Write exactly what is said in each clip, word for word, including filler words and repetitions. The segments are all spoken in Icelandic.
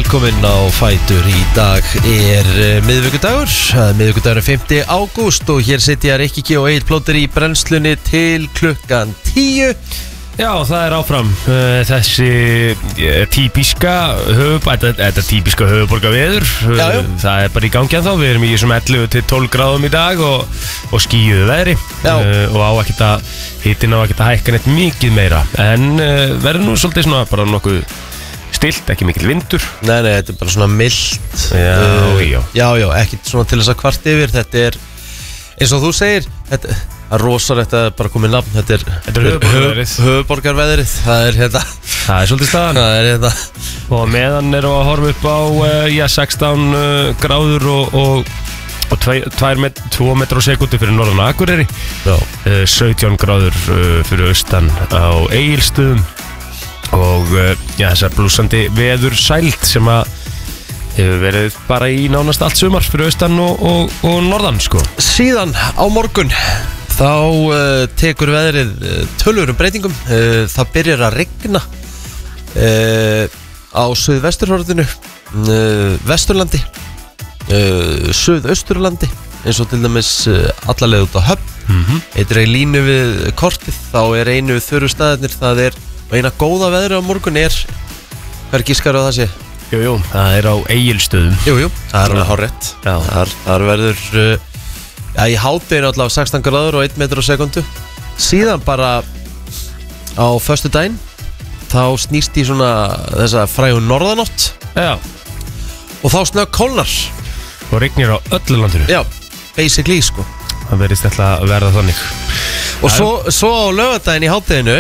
velkomin á Fætur. Í dag er miðvikudagur, miðvikudagur er fimmti ágúst og hér sitja Rikki G og Egill Plóter í brennslunni til klukkan tíu. Já, það er áfram uh, þessi uh, típiska höfub, þetta, þetta típiska höfuborgarveður. Uh, já, já. Það er bara í gangi að þá, við erum í þessum ellefu til tólf gráðum í dag og, og skýjuðu veðri uh, og á ekkert að hittin á ekkert að hækka neitt mikið meira. En uh, verður nú svolítið svona bara nokkuð stilt, ekki mikil vindur. Nei, nei, þetta er bara svona mild. Já, uh, já. Já, já, ekkert svona til þess að kvart yfir. Þetta er, eins og þú segir, þetta Það er rosalegt að bara komið nafn. Þetta er, Þetta er höfuborgarveðrið. höfuborgarveðrið. Það er hérna Það er svolítið staðan. Það er hérna Og meðan erum við að horfa upp á uh, já, sextán uh, gráður og, og, og tvo metrar á sekundu fyrir norðan Akureyri. uh, sautján gráður uh, fyrir austan á Egilsstöðum. Og uh, já, þessar blúsandi veður sælt sem að hefur verið bara í nánast allt sumar fyrir austan og, og, og norðan sko. Síðan á morgun þá uh, tekur veðrið uh, töluverum breytingum. uh, Það byrjar að rigna uh, á suðvesturhorninu, uh, Vesturlandi, uh, Suðausturlandi, eins og til dæmis uh, alla leið út á Höfn. mm-hmm. Eitt er í línu við kortið, þá er einu þurru staðirnir. Það er eina góða veðri á morgun er, hver gískar á það sé? Jú, jú, það er á Egilsstöðum. Jú, jú, það er alveg hárrétt. Þar, þar verður uh, Já, í hádeginu allavega sextán gráður og einn metr á sekundu. Síðan bara á föstudaginn þá snýst í svona þessa frægu norðanátt. Já. Og þá snögg kólnar. Og rignir á öllu landinu. Já, basically sko. Það verðist alltaf að verða þannig. Og svo, svo á laugardaginn í hádeginu,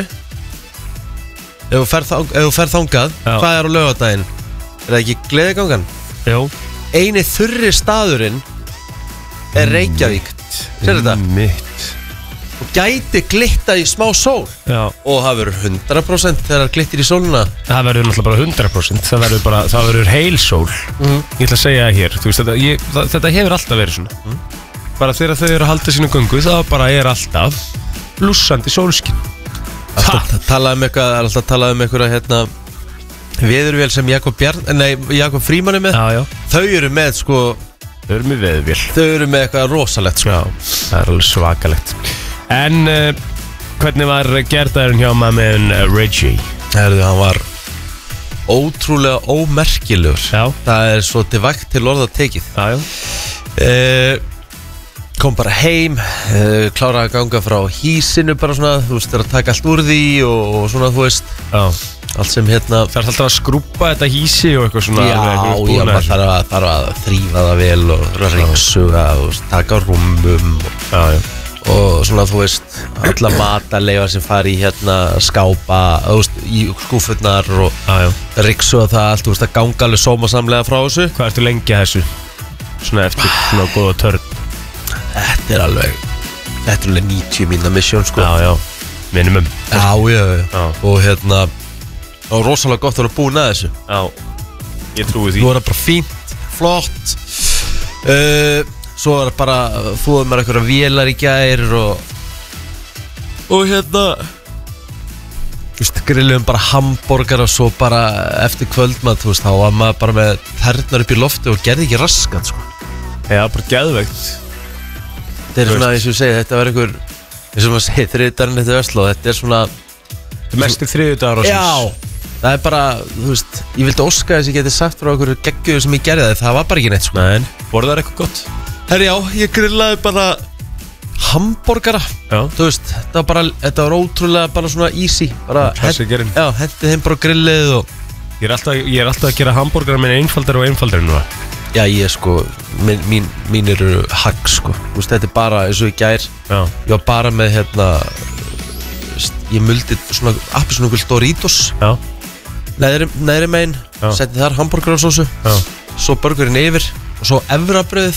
ef þú ferð, þang, ef þú ferð þangað, Já. hvað er á laugardaginn? Er það ekki gleðigangan? Jú. Eini þurri staðurinn er Reykjavík. Sér þetta? Mitt. Og gæti glitta í smá sól. Já. Og það verður hundrað prósent þegar það glittir í sóluna. Það verður náttúrulega bara hundrað prósent. Það verður bara, það verður heil sól. Mhm. Ég ætla að segja það hér. Þú veist, þetta, ég, það, þetta hefur alltaf verið svona. Mhm. Bara þegar þau eru að halda sínu göngu, það bara er alltaf blússandi sólskinn. Alltaf talaði um eitthvað, alltaf talaði um eitthvað hérna veðurvél sem Jakob Bjarn, nei, Jakob Frímann er með. Já, já. Þau eru með sko, Þau eru með veðurvél. þau eru með eitthvað rosalegt sko. Já, það er alveg svakalegt. En uh, hvernig var gerðarinn hjá maður með uh, Reggie? Herðu, hann var ótrúlega ómerkilegur. Já. Það er svo til vægt til orða tekið. Já, já. Uh, kom bara heim, uh, kláraði að ganga frá hísinu bara svona, þú veist, þeir að taka allt úr því og, og svona, þú veist, Já. allt sem hérna. Það er alltaf að skrúpa þetta hísi og eitthvað svona. Já, alveg einhverjum já, búnaði. maður þarf að, þarf að þrífa það vel og ringsuga og taka rúmum og, Já, já. og svona, þú veist, alla matarleifar sem fari í hérna skápa, þú veist, í skúfurnar og Já, já. ringsuga það allt, þú veist, að ganga alveg sómasamlega frá þessu. Hvað ertu lengi að þessu? Svona eftir svona góða törn. Þetta er alveg, þetta er alveg níutíu mínútna mission, sko. Já, já. Minimum. Já, já, já. Já. Og hérna, og rosalega gott að vera búin að þessu. Já. Ég trúi því. Nú er það bara fínt, flott. uh, Svo er það bara, fóðum maður einhverja vélar í gær og Og hérna Þú veist, grillum bara hamborgar og svo bara eftir kvöldmat, þú veist, þá var maður bara með þærnar upp í lofti og gerði ekki raskat, sko. Já, bara geðveikt. Þetta er svona, eins og ég segi, þetta var einhver, eins og maður segi, þriðdarinn þetta Öslo, þetta er svona Þetta er mesti þriðjudagur ásins. Já, það er bara, þú veist, ég vildi óska þess að ég geti sagt frá einhverju geggjuðu sem ég gerði það, það var bara ekki neitt, sko. Nei, borðar eitthvað gott? Herri, já, ég grillaði bara hamborgara. Já. Þú veist, þetta var bara, þetta var ótrúlega bara svona easy, bara Klassikerinn. Já, hendið þeim bara á grillið og Ég er alltaf, ég er alltaf að gera hambúrgara minni einfaldari og einfaldari núna. Já, ég sko, mín, mín, mín eru hagg, sko. Þú veist, þetta er bara, eins og í gær, Já. ég var bara með, hérna, veist, ég muldi svona, appi svona okkur Doritos, Já. neðri, neðri megin, Já. setti þar hamborgarasósu, Já. svo burgerinn yfir og svo efrabröðið,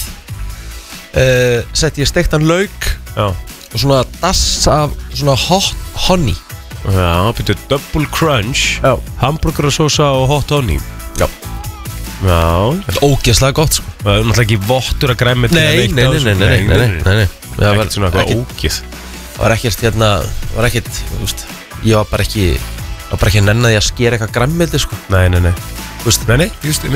uh, setti ég steiktan lauk Já. og svona dass af svona hot honey. Já, byrju double crunch. Já. Hamburgerasósa og hot honey. Já. Já. Þetta er ógeðslega gott, sko. Það er náttúrulega ekki vottur að græmi til Nei, nei, nei, nei, nei, nei, nei, nei, nei. Það var ekkert svona eitthvað ekkert- ógeð. Það var ekkert, hérna, það var ekkert, þú veist, ég var bara ekki, var bara ekki að nenna því að skera eitthvað græmmildi, sko. Nei, nei, nei. Þú veist, Nei, nei, just,